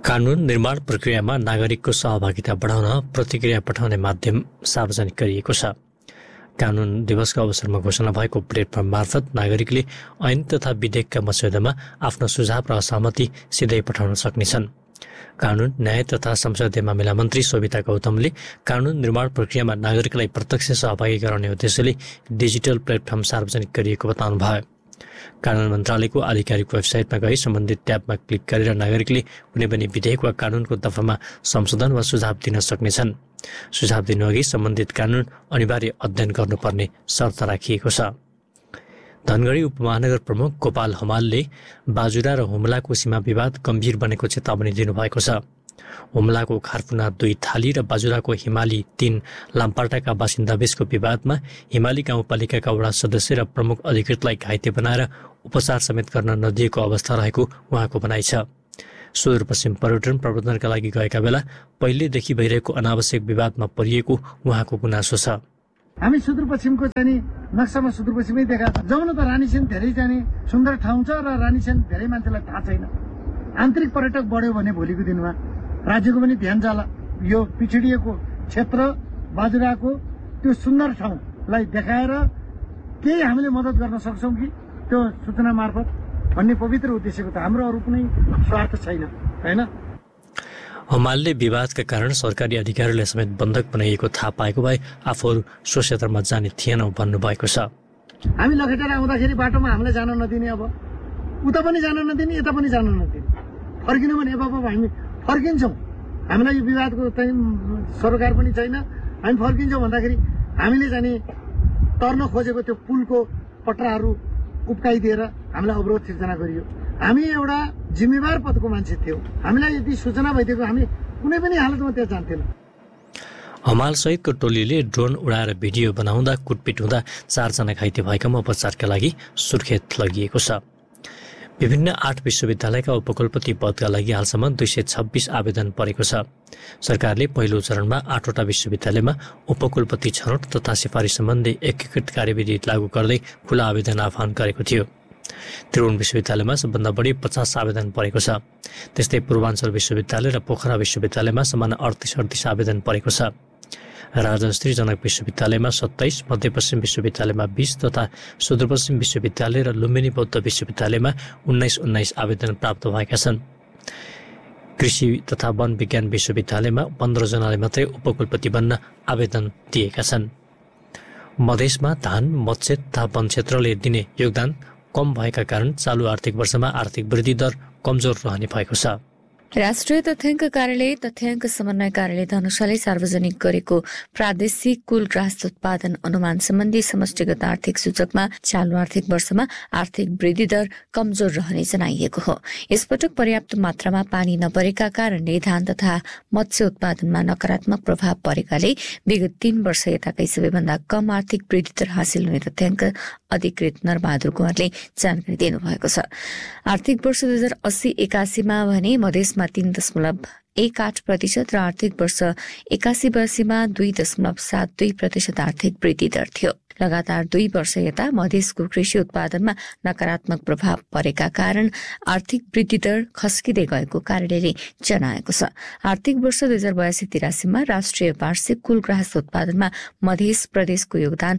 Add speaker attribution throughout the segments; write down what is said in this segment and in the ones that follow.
Speaker 1: कानून निर्माण प्रक्रियामा नागरिकको सहभागिता बढाउन प्रतिक्रिया पठाउने माध्यम सार्वजनिक गरिएको छ। कानून दिवसको अवसरमा घोषणा भएको प्लेटफर्म मार्फत नागरिकले ऐन तथा विधेयकका मस्यौदामा आफ्नो सुझाव र असहमति सिधै पठाउन सक्नेछन्। कानून न्याय तथा संसदीय मामिला मन्त्री शोभिता गौतमले कानून निर्माण प्रक्रियामा नागरिकलाई प्रत्यक्ष सहभागी गराउने उद्देश्यले डिजिटल प्लेटफर्म सार्वजनिक गरिएको बताउनुभयो। कानून मन्त्रालयको आधिकारिक वेबसाइटमा गई सम्बन्धित ट्याबमा क्लिक गरेर नागरिकले कुनै पनि विधेयक वा कानूनको दफामा संशोधन वा सुझाव दिन सक्नेछन्। सुझाव दिनुअघि सम्बन्धित कानून अनिवार्य अध्ययन गर्नुपर्ने शर्त राखिएको छ। धनगढी उपमहानगर प्रमुख गोपाल हमालले बाजुरा र हुम्लाको सीमा विवाद गम्भीर बनेको चेतावनी दिनुभएको छ। हुम्लाको खारफुना 2 थाली र बाजुराको हिमाली 3 लामपाटाका बासिन्दाबीचको विवादमा हिमाली गाउँपालिकाका वडा सदस्य र प्रमुख अधिकृतलाई घाइते बनाएर उपचार समेत गर्न नदिएको अवस्था रहेको उहाँको भनाइ छ। सुदूरपश्चिम पर्यटन प्रबन्धनका लागि गएका बेला पहिलेदेखि भइरहेको अनावश्यक विवादमा परिएको उहाँको गुनासो छ।
Speaker 2: हामी सुदूरपश्चिमको चाहिँ नक्सामा सुदूरपश्चिमै देखा जाउन त रानीसेन धेरै जाने सुन्दर ठाउँ छ र रानीसेन धेरै मान्छेलाई थाहा छैन। आन्तरिक पर्यटक बढ्यो भने भोलिको दिनमा राज्यको पनि ध्यान जाला। यो पिछडिएको क्षेत्र बाजुराको त्यो सुन्दर ठाउँलाई देखाएर केही हामीले मद्दत गर्न सक्छौँ कि त्यो सूचना मार्फत भन्ने पवित्र उद्देश्यको त हाम्रो अरू कुनै स्वार्थ छैन, हैन।
Speaker 1: हमालले विवादका कारण सरकारी अधिकारीलाई समेत बन्धक बनाइएको थाहा पाएको भए आफूहरू सो क्षेत्रमा जाने थिएनौँ भन्नुभएको छ।
Speaker 2: हामी लखेटेर आउँदाखेरि बाटोमा हामीलाई जान नदिने, अब उता पनि जान नदिने, यता पनि जान नदिने, फर्किनु भने अब हामी फर्किन्छौँ। हामीलाई यो विवादको चाहिँ सरकार पनि छैन, हामी फर्किन्छौँ भन्दाखेरि हामीले चाहिँ तर्न खोजेको त्यो पुलको पटराहरू उप्काइदिएर हामीलाई अवरोध सिर्जना गरियो। हामी एउटा जिम्मेवार पदको मान्छे थियौँ, हामीलाई यदि सूचना भइदिएको हामी कुनै पनि हालतमा त्यहाँ जान्थेनौँ।
Speaker 1: हमाल सहितको टोलीले ड्रोन उडाएर भिडियो बनाउँदा कुटपिट हुँदा 4 जना घाइते भएकामा उपचारका लागि सुर्खेत लगिएको छ। विभिन्न 8 विश्वविद्यालयका उपकुलपति पदका लागि हालसम्म 226 आवेदन परेको छ। सरकारले पहिलो चरणमा 8वटा विश्वविद्यालयमा उपकुलपति छनौट तथा सिफारिस सम्बन्धी एकीकृत कार्यविधि लागू गर्दै खुला आवेदन आह्वान गरेको थियो। त्रिभुवन विश्वविद्यालयमा सबभन्दा बढी 50 आवेदन परेको छ। त्यस्तै पूर्वाञ्चल विश्वविद्यालय र पोखरा विश्वविद्यालयमा समान 38 आवेदन परेको छ। राजश्री जनक विश्वविद्यालयमा 27, मध्यपश्चिम विश्वविद्यालयमा 20 तथा सुदूरपश्चिम विश्वविद्यालय र लुम्बिनी बौद्ध विश्वविद्यालयमा 19 आवेदन प्राप्त भएका छन्। कृषि तथा वन विज्ञान विश्वविद्यालयमा 15 जनाले मात्रै उपकुलपति बन्न आवेदन दिएका छन्। मधेसमा धान, मत्स्य तथा वन क्षेत्रले दिने योगदान कम भएका कारण चालु आर्थिक वर्षमा आर्थिक वृद्धि दर कमजोर रहने भएको छ।
Speaker 3: राष्ट्रिय तथ्याङ्क कार्यालय तथ्याङ्क समन्वय कार्यालय धनुषाले सार्वजनिक गरेको प्रादेशिक कुल ग्राहस्थ उत्पादन अनुमान सम्बन्धी समष्टिगत आर्थिक सूचकमा चालु आर्थिक वर्षमा आर्थिक वृद्धि दर कमजोर रहने जनाइएको हो। यसपटक पर्याप्त मात्रामा पानी नपरेका कारणले धान तथा मत्स्य उत्पादनमा नकारात्मक प्रभाव परेकाले विगत 3 वर्ष यताकै सबैभन्दा कम आर्थिक वृद्धि दर हासिल हुने तथ्याङ्क अधिकृत नरबहादुर कुँवरले जानकारी दिनुभएको छ। आर्थिक वर्ष 2080-81 मा भने मधेसमा 3.18% र आर्थिक वर्ष 81-82 मा 2.72% आर्थिक वृद्धि दर थियो। लगातार 2 वर्ष यता मधेसको कृषि उत्पादनमा नकारात्मक प्रभाव परेका कारण आर्थिक वृद्धि दर खस्किँदै गएको कार्यालयले जनाएको छ। आर्थिक वर्ष 2082-83 मा राष्ट्रिय वार्षिक कुल ग्राहस्थ उत्पादनमा मधेस प्रदेशको योगदान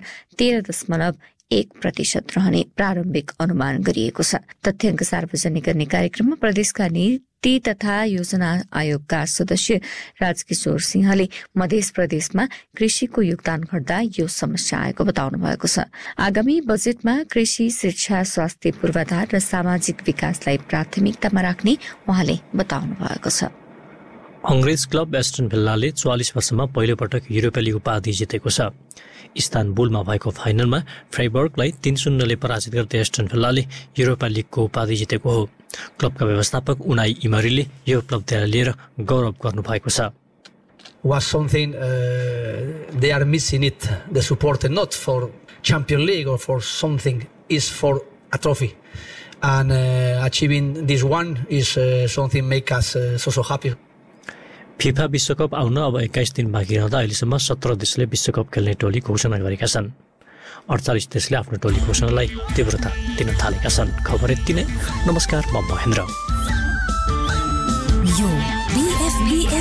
Speaker 3: 13.1% रहने प्रारम्भिक अनुमान गरिएको छ। तथ्याङ्क सार्वजनिक गर्ने कार्यक्रममा प्रदेशका नीति तथा योजना आयोगका सदस्य राजकिशोर सिंहले मध्य प्रदेशमा कृषिको योगदान घट्दा यो समस्या आएको बताउनु भएको छ। आगामी बजेटमा कृषि, शिक्षा, स्वास्थ्य, पूर्वाधार र सामाजिक विकासलाई प्राथमिकतामा राख्ने उहाँले बताउनु भएको छ।
Speaker 1: अंग्रेज क्लब एस्टन भिल्लाले 44 वर्षमा पहिलो पटक युरोपेली उपाधि जितेको छ। इस्तानबुलमा भएको फाइनलमा फ्राइबर्गलाई 3-0 ले पराजित गर्दै एस्टन भिल्लाले युरोपा लिगको उपाधि जितेको हो। क्लबका व्यवस्थापक उनाई इमरीले यो उपलब्धिलाई लिएर गौरव गर्नुभएको छ।
Speaker 4: Was something they are missing it, the support, not for Champions League or for something, is for a trophy. And achieving this one is something make us so happy.
Speaker 1: FIFA विश्वकप आउन अब 21 दिन बाँकी रहँदा अहिलेसम्म 17 देशले विश्वकप खेल्ने टोली घोषणा गरेका छन्। 48 देशले आफ्नो टोली घोषणालाई तीव्रता दिन थालेका छन्। खबर यति नै। नमस्कार, म महेन्द्र।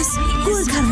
Speaker 5: RSV